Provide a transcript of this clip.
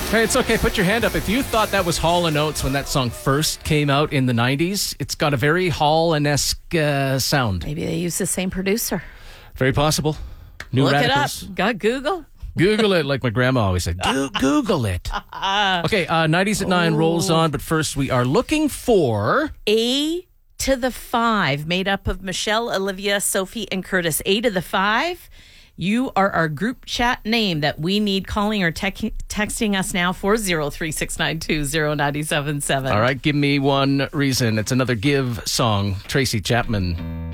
Hey, it's okay. Put your hand up. If you thought that was Hall & Oates when that song first came out in the 90s, it's got a very Hall-esque sound. Maybe they use the same producer. Very possible. New Look Radicals. it up. Got Google? Google it, like my grandma always said. Google it. Okay, 90s at 9 rolls on, but first we are looking for... A to the 5, made up of Michelle, Olivia, Sophie, and Curtis. A to the 5. You are our group chat name that we need calling or texting us now, 403-692-0977. All right, give me one reason. It's another Give song. Tracy Chapman.